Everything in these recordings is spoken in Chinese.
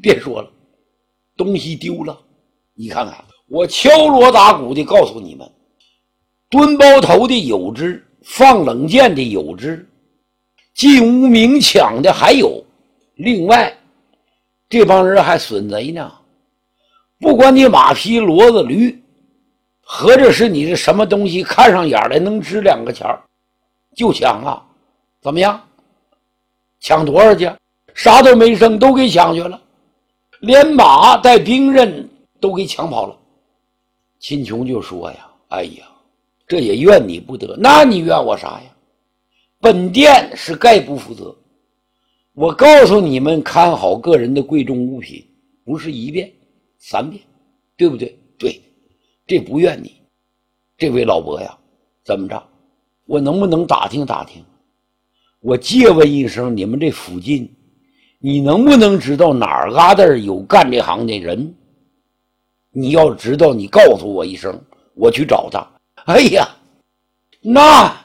别说了，东西丢了。你看看，我敲锣打鼓的告诉你们，蹲包头的有之，放冷箭的有之，进屋明抢的还有。另外这帮人还损贼呢，不管你马匹骡子驴，合着是你是什么东西看上眼来能值2个钱就抢啊。怎么样，抢多少去？啥都没剩，都给抢去了，连马带兵刃都给抢跑了。秦琼就说呀，哎呀，这也怨你不得。那你怨我啥呀？本店是概不负责，我告诉你们，看好个人的贵重物品，不是1遍3遍，对不对？对，这不怨你。这位老伯呀，怎么着，我能不能打听打听，我借问一声，你们这附近你能不能知道哪儿嘎达有干这行的人？你要知道，你告诉我一声，我去找他。哎呀，那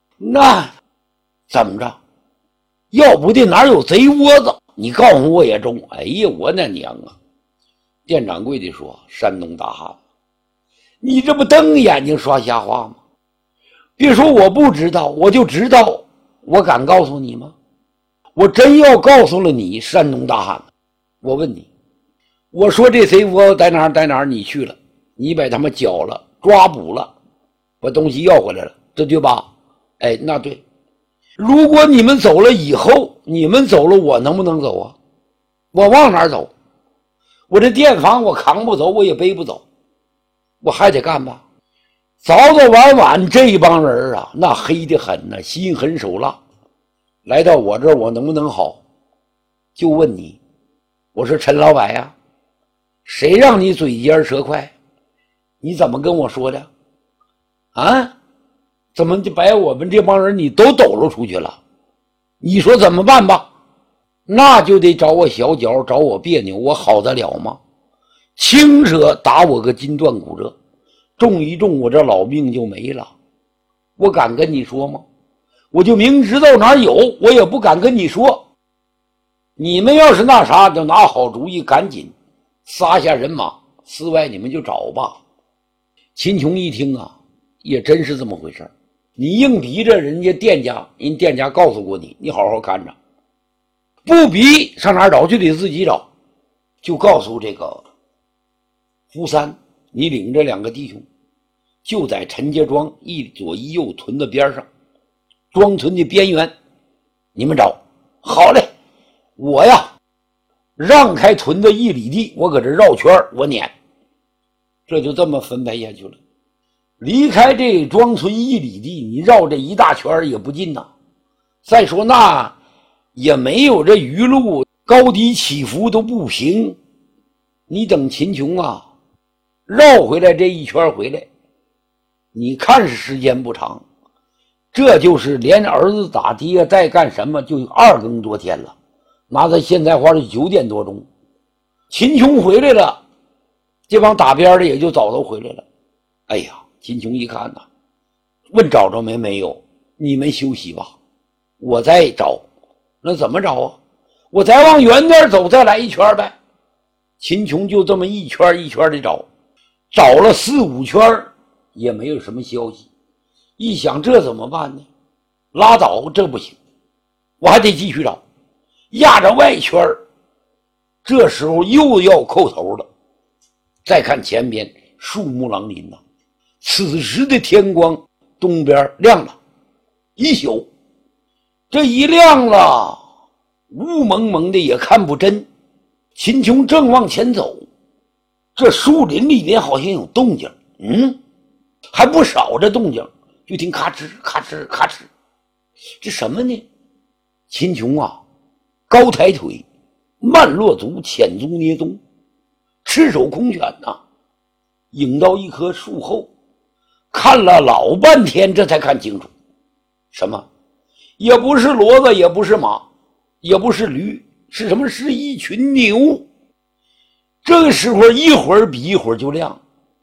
怎么着？要不的哪有贼窝子？你告诉我也中。哎呀，我那娘啊！店掌柜的说：“山东大汉，你这不瞪眼睛说瞎话吗？别说我不知道，我就知道，我敢告诉你吗？我真要告诉了你，山东大汉，我问你，我说这贼窝在哪儿？你去了，你把他们缴了，抓捕了，把东西要回来了，这对吧？哎，那对。如果你们走了以后，你们走了，我能不能走啊？我往哪儿走？我这店房我扛不走，我也背不走，我还得干吧。早早晚晚这帮人啊，那黑得很呢，心狠手辣。来到我这儿，我能不能好？就问你，我说陈老板呀，谁让你嘴尖舌快？你怎么跟我说的？啊？怎么就把我们这帮人你都抖搂出去了？你说怎么办吧？那就得找我小脚，找我别扭，我好得了吗？轻者打我个筋断骨折，重一重我这老命就没了。我敢跟你说吗？我就明知道哪有，我也不敢跟你说。你们要是那啥，就拿好主意，赶紧撒下人马，寺外你们就找吧。秦琼一听啊，也真是这么回事。你硬逼着人家店家，人店家告诉过你，你好好看着，不逼上哪儿找就得自己找。就告诉这个福三，你领着2个弟兄，就在陈家庄一左一右屯的边上，庄屯的边缘，你们找。好嘞，我呀让开屯的1里地，我搁这绕圈我撵。这就这么分配下去了。离开这庄村1里地，你绕这一大圈也不近呐。再说那也没有这鱼路，高低起伏都不平。你等秦琼啊绕回来这一圈回来，你看是时间不长，这就是连儿子打爹再干什么就2更多天了。拿咱现在话是9点多钟，秦琼回来了，这帮打边的也就早都回来了。哎呀，秦琼一看呐，问找着没？没有。你们休息吧，我再找。那怎么找啊？我再往远点走，再来一圈呗。秦琼就这么一圈一圈的找，找了4、5圈也没有什么消息。一想这怎么办呢？拉倒，这不行，我还得继续找。压着外圈，这时候又要扣头了。再看前边树木狼林呐，此时的天光东边亮了一宿，这一亮了，雾蒙蒙的也看不真。秦琼正往前走，这树林里面好像有动静，还不少这动静，就听咔哧咔哧咔哧，这什么呢？秦琼啊高抬腿，慢落足，浅足捏踪，赤手空拳呐，引到一棵树后，看了老半天，这才看清楚，什么？也不是骡子，也不是马，也不是驴，是什么？是一群牛。这个时候一会儿比一会儿就亮，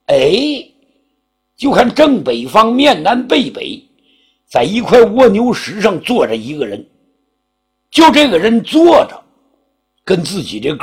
就看正北方面南背北，在一块蜗牛石上坐着一个人，就这个人坐着，跟自己这